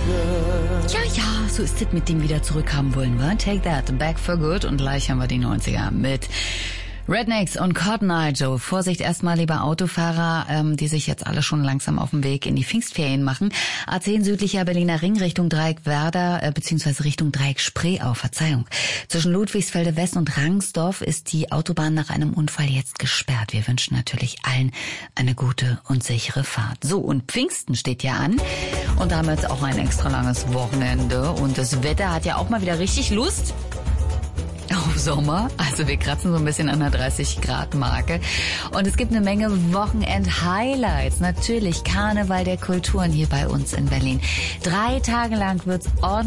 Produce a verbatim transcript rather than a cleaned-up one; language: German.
Ja, ja, so ist es mit dem wieder zurückhaben wollen wir. Take that, back for good. Und gleich haben wir die neunziger mit Rednecks und Cotton Eye Joe. Vorsicht erstmal, lieber Autofahrer, ähm, die sich jetzt alle schon langsam auf den Weg in die Pfingstferien machen. A zehn südlicher Berliner Ring Richtung Dreieck Werder, äh, beziehungsweise Richtung Dreieck Spreeau, Verzeihung. Zwischen Ludwigsfelde West und Rangsdorf ist die Autobahn nach einem Unfall jetzt gesperrt. Wir wünschen natürlich allen eine gute und sichere Fahrt. So, und Pfingsten steht ja an. Und da haben wir jetzt auch ein extra langes Wochenende. Und das Wetter hat ja auch mal wieder richtig Lust auf Sommer. Also wir kratzen so ein bisschen an der dreißig Grad Marke. Und es gibt eine Menge Wochenend-Highlights. Natürlich Karneval der Kulturen hier bei uns in Berlin. Drei Tage lang wird's ordentlich